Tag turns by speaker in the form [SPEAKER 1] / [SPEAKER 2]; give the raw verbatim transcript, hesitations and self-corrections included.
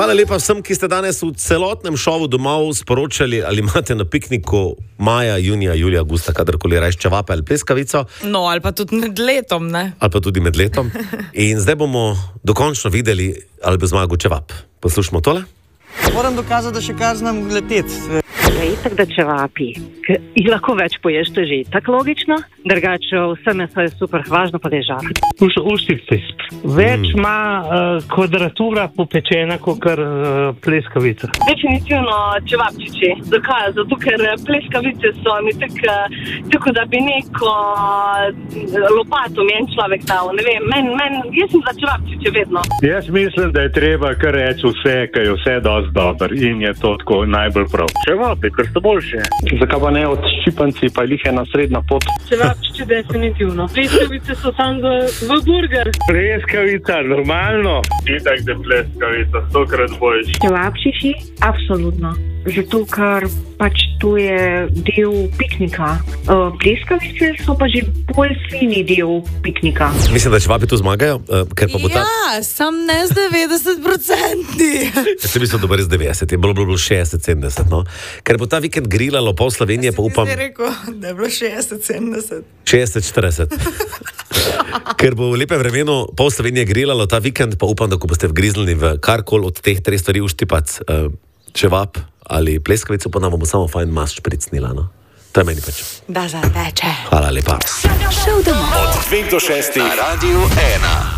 [SPEAKER 1] Hvala lepa vsem, ki ste danes v celotnem šovu domov sporočali, ali imate na pikniku maja, junija, julija, augusta, kadarkoli rajš čevape ali pleskavico.
[SPEAKER 2] No, ali pa tudi med letom, ne?
[SPEAKER 1] Ali pa tudi med letom. In zdaj bomo dokončno videli, ali bo zmagal čevap. Poslušamo tole.
[SPEAKER 3] Moram dokazati, da še kar znam leteti.
[SPEAKER 4] Ja, itak da čevapi, ker jih lahko več poješ, to je že tako logično, drugače vse meso je super, važno pa da je žar.
[SPEAKER 5] Uštice. Več ima mm. uh, kvadratura popečena, kot uh, pleskavica.
[SPEAKER 4] Definitivno čevapčiči. Zakaj? Zato, ker pleskavice so mi tako, tako da bi neko lopato meni človek dal. Ne vem, men, men, jaz sem za čevapčiče vedno.
[SPEAKER 5] Jaz mislim, da je treba kar reči vse, ker je vse dosti dober in je to tako najbolj prav. Čevapi, ker so boljše.
[SPEAKER 6] Zakaj pa ne od ščipanci, pa jih je na srednja pot?
[SPEAKER 4] Čevapčiči definitivno. Pleskavice so tam v, v burger.
[SPEAKER 5] Pleskavica, normalno. Itak da pleskavica, stokrat boljše.
[SPEAKER 4] Čevapčiči, absolutno. Zato, ker pač to je del piknika. Uh, pleskavice so pa že bolj fini del piknika.
[SPEAKER 1] Mislim, da čevapi tu zmagajo, uh, ker pa bo ta...
[SPEAKER 2] Ja, sam ne z devetdeset procenti.
[SPEAKER 1] Jaz bi se dober z devetdeset, je bilo bilo šestdeset sedemdeset, no. Ker bo ta vikend grilalo pol Slovenije, pa upam...
[SPEAKER 2] Jaz sem rekel, da je bilo šestdeset sedemdeset.
[SPEAKER 1] šestdeset štirideset. Ker bo v lepem vremenu pol Slovenije grilalo ta vikend, pa upam, da ko boste vgriznili v karkoli od teh treh stvari uštipac, uh, čevap ali pleskavico, pa nam bomo samo fajn mas špricnila, no. To je meni pač.
[SPEAKER 2] Da zateče.
[SPEAKER 1] Hvala lepa.
[SPEAKER 7] Od dveh do šestih na Radiu ena.